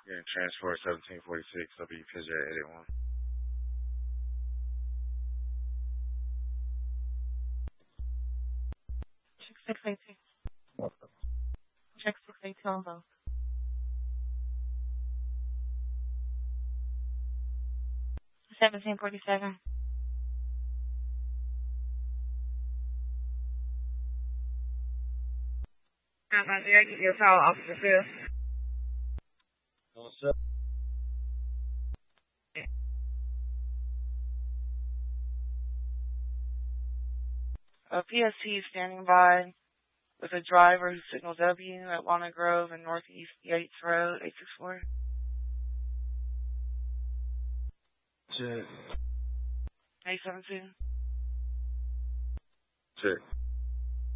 You're in transport 1746, WPJ 881. Check 682. Check 682 on both. 1747. I get your call, Officer Phil. What's up? PST is standing by with a driver who signaled W at Walnut Grove and Northeast Yates Road, 864. Check. 872. Check.